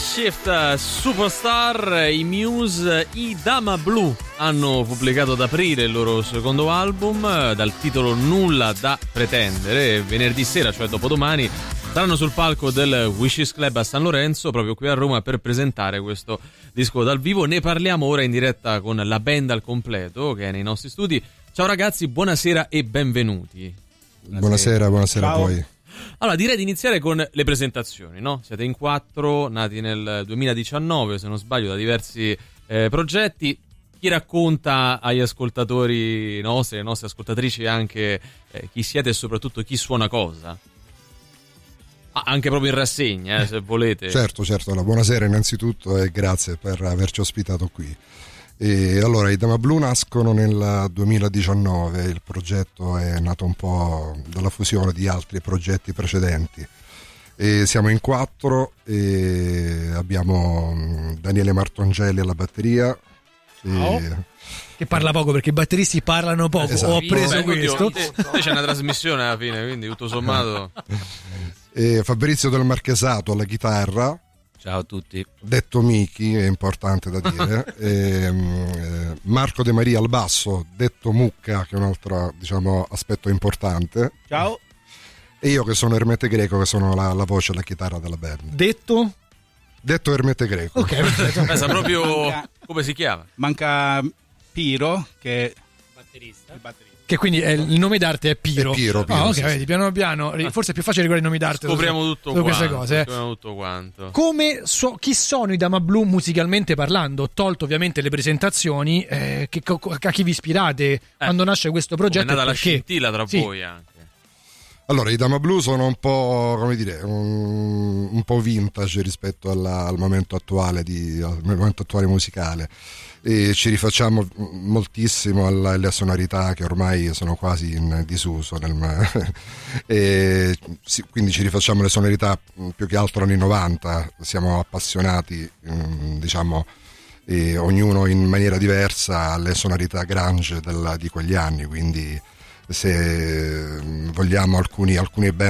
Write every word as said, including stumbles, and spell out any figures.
Shift Superstar, i Muse, i Dama Blu hanno pubblicato ad aprile il loro secondo album dal titolo Nulla da pretendere. Venerdì sera, cioè dopodomani, saranno sul palco del Wishes Club a San Lorenzo, proprio qui a Roma, per presentare questo disco dal vivo. Ne parliamo ora in diretta con la band al completo che è nei nostri studi. Ciao ragazzi, buonasera e benvenuti. Buonasera, buonasera, buonasera a voi. Allora, direi di iniziare con le presentazioni, no? Siete in quattro, nati nel duemiladiciannove, se non sbaglio, da diversi eh, progetti. Chi racconta agli ascoltatori nostri, alle nostre ascoltatrici, anche eh, chi siete e soprattutto chi suona cosa? Ah, anche proprio in rassegna, eh, se volete. Certo, certo. Allora, buonasera innanzitutto e grazie per averci ospitato qui. E allora, i Dama Blu nascono nel duemiladiciannove, il progetto è nato un po' dalla fusione di altri progetti precedenti. E siamo in quattro e abbiamo Daniele Martongelli alla batteria. Oh. E... che parla poco perché i batteristi parlano poco. Esatto. Ho appreso Beh, questo. Te, te c'è una trasmissione alla fine, quindi tutto sommato. e Fabrizio del Marchesato alla chitarra. Ciao a tutti. Detto Miki, è importante da dire. e, um, Marco De Maria al basso, detto Mucca, che è un altro, diciamo, aspetto importante. Ciao. E io che sono Ermete Greco, che sono la, la voce e la chitarra della band. Detto? Detto Ermete Greco. Ok, perfetto. Pensa proprio Manca, come si chiama? manca Piro, che è Batterista. il batterista. Che quindi è, il nome d'arte è Piro. È Piro, Piro, Ah, ok, sì, vedi, sì. piano piano. Forse è più facile ricordare i nomi d'arte. Scopriamo su- tutto su quanto. queste cose. eh. Scopriamo tutto quanto. Come so, chi sono i Dama Blu musicalmente parlando? Tolto ovviamente le presentazioni, eh, che, a chi vi ispirate quando nasce questo progetto? È nata e la perché? scintilla tra Sì. voi anche. Allora, i Dama Blu sono un po', come dire, un, un po' vintage rispetto alla- al momento attuale di, al momento attuale musicale. E ci rifacciamo moltissimo alla- alle sonorità che ormai sono quasi in disuso nel, e sì, quindi ci rifacciamo le sonorità più che altro anni novanta. Siamo appassionati, mm, diciamo, e ognuno in maniera diversa alle sonorità grunge del- di quegli anni, quindi se vogliamo alcuni, alcune band